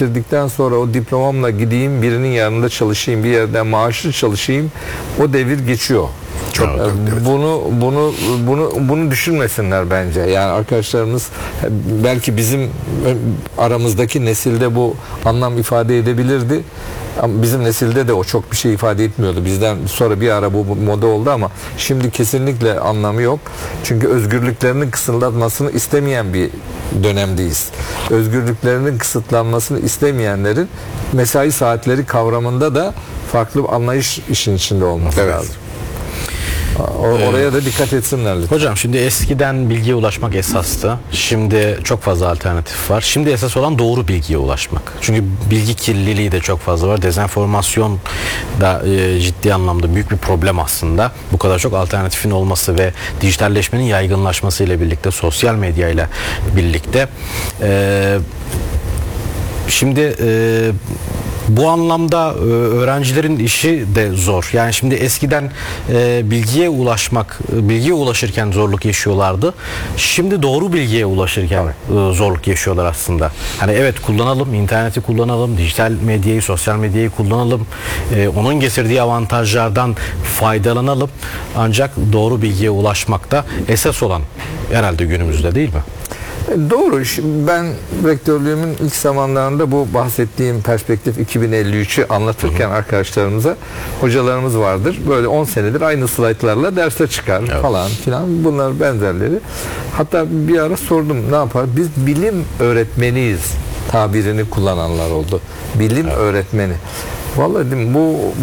bitirdikten sonra o diplomamla gideyim birinin yanında çalışayım, bir yerden maaşlı çalışayım, o devir geçiyor. Çok, evet. Bunu düşünmesinler bence. Yani arkadaşlarımız, belki bizim aramızdaki nesilde bu anlam ifade edebilirdi. Ama bizim nesilde de o çok bir şey ifade etmiyordu. Bizden sonra bir ara bu moda oldu ama şimdi kesinlikle anlamı yok. Çünkü özgürlüklerinin kısıtlanmasını istemeyen bir dönemdeyiz. Özgürlüklerinin kısıtlanmasını istemeyenlerin mesai saatleri kavramında da farklı bir anlayış işin içinde olması lazım. Oraya da dikkat etsinler lütfen. Hocam, şimdi eskiden bilgiye ulaşmak esastı. Şimdi çok fazla alternatif var. Şimdi esas olan doğru bilgiye ulaşmak. Çünkü bilgi kirliliği de çok fazla var. Dezenformasyon da ciddi anlamda büyük bir problem aslında. Bu kadar çok alternatifin olması ve dijitalleşmenin yaygınlaşması ile birlikte, sosyal medya ile birlikte. Şimdi bu anlamda öğrencilerin işi de zor. Yani şimdi eskiden bilgiye ulaşırken zorluk yaşıyorlardı. Şimdi doğru bilgiye ulaşırken zorluk yaşıyorlar aslında. Hani evet, kullanalım, interneti kullanalım, dijital medyayı, sosyal medyayı kullanalım. Onun getirdiği avantajlardan faydalanalım. Ancak doğru bilgiye ulaşmak da esas olan herhalde günümüzde, değil mi? Doğru. Ben rektörlüğümün ilk zamanlarında bu bahsettiğim Perspektif 2053'ü anlatırken arkadaşlarımıza, hocalarımız vardır. Böyle 10 senedir aynı slaytlarla derse çıkar falan filan. Bunlar benzerleri. Hatta bir ara sordum, ne yapar? Biz bilim öğretmeniyiz tabirini kullananlar oldu. Bilim öğretmeni. Vallahi dedim,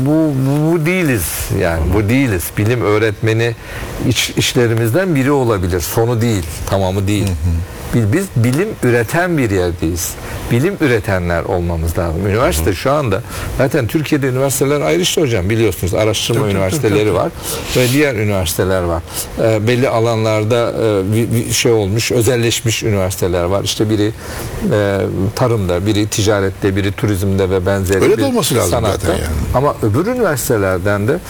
bu değiliz yani, bu değiliz. Bilim öğretmeni işlerimizden biri olabilir. Sonu değil, tamamı değil. Biz bilim üreten bir yerdeyiz. Bilim üretenler olmamız lazım. Üniversite şu anda, zaten Türkiye'de üniversiteler ayrıştı hocam, biliyorsunuz. Araştırma üniversiteleri var ve diğer üniversiteler var. Belli alanlarda şey olmuş, özelleşmiş üniversiteler var. İşte biri tarımda, biri ticarette, biri turizmde ve benzeri. Öyle de olması lazım sanatta. zaten yani. Ama öbür üniversitelerden de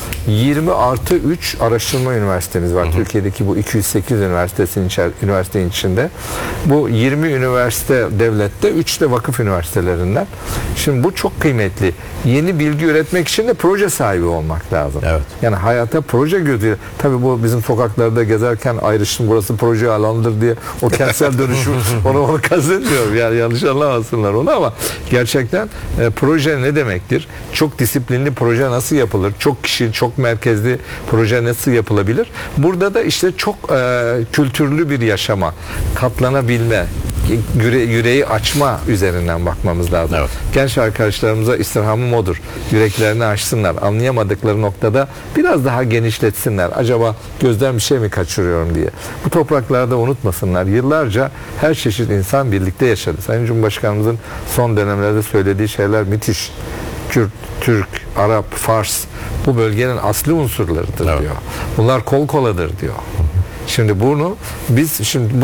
20+3 araştırma üniversitemiz var. Türkiye'deki bu 208 üniversitenin içinde. Bu 20 üniversite devlette, 3 de vakıf üniversitelerinden. Şimdi bu çok kıymetli. Yeni bilgi üretmek için de proje sahibi olmak lazım. Evet. Yani hayata proje gözüyle. Tabii bu bizim sokaklarda gezerken ayrıştım, burası proje alanıdır diye o kentsel dönüşüm onu kastetmiyorum. Yani yanlış anlamasınlar onu, ama gerçekten proje ne demektir? Çok disiplinli proje nasıl yapılır? Çok kişi, çok merkezli proje nasıl yapılabilir? Burada da işte çok kültürlü bir yaşama, katlanabilme, yüreği açma üzerinden bakmamız lazım. Evet. Genç arkadaşlarımıza istirhamım odur. Yüreklerini açsınlar. Anlayamadıkları noktada biraz daha genişletsinler. Acaba gözden bir şey mi kaçırıyorum diye. Bu topraklarda unutmasınlar. Yıllarca her çeşit insan birlikte yaşadı. Sayın Cumhurbaşkanımızın son dönemlerde söylediği şeyler müthiş. Kürt, Türk, Arap, Fars bu bölgenin asli unsurlarıdır diyor. Bunlar kol koladır diyor. Şimdi bunu biz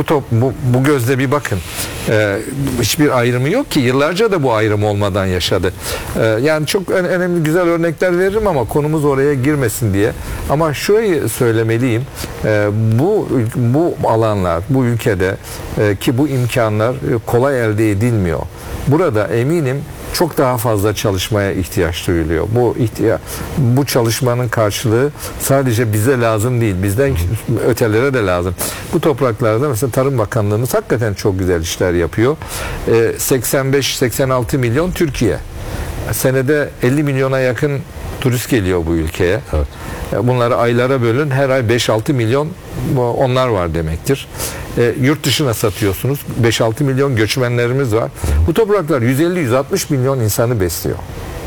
bu gözle bir bakın. Hiçbir ayrımı yok ki. Yıllarca da bu ayrım olmadan yaşadı. Yani çok önemli güzel örnekler veririm ama konumuz oraya girmesin diye. Ama şurayı söylemeliyim. Bu alanlar, bu ülkede ki bu imkanlar kolay elde edilmiyor. Burada eminim çok daha fazla çalışmaya ihtiyaç duyuluyor. Bu çalışmanın karşılığı sadece bize lazım değil, bizden ötelere de lazım. Bu topraklarda mesela Tarım Bakanlığımız hakikaten çok güzel işler yapıyor. 85-86 milyon Türkiye. Senede 50 milyona yakın turist geliyor bu ülkeye. Evet. Bunları aylara bölün, her ay 5-6 milyon onlar var demektir. Yurt dışına satıyorsunuz. 5-6 milyon göçmenlerimiz var. Bu topraklar 150-160 milyon insanı besliyor.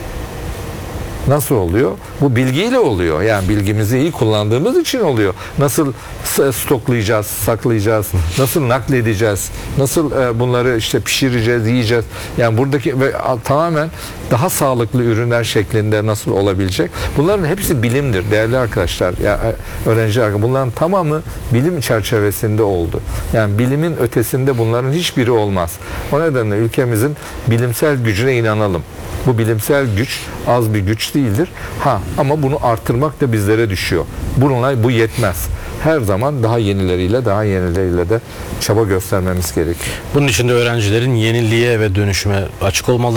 Nasıl oluyor? Bu bilgiyle oluyor. Yani bilgimizi iyi kullandığımız için oluyor. Nasıl stoklayacağız, saklayacağız, nasıl nakledeceğiz, nasıl bunları işte pişireceğiz, yiyeceğiz. Yani buradaki ve tamamen daha sağlıklı ürünler şeklinde nasıl olabilecek? Bunların hepsi bilimdir değerli arkadaşlar. Ya öğrenciler, bunların tamamı bilim çerçevesinde oldu. Yani bilimin ötesinde bunların hiçbiri olmaz. O nedenle ülkemizin bilimsel gücüne inanalım. Bu bilimsel güç az bir güç değildir. Ama bunu artırmak da bizlere düşüyor. Bununla bu yetmez. Her zaman daha yenileriyle de çaba göstermemiz gerekiyor. Bunun için de öğrencilerin yeniliğe ve dönüşüme açık olmalı.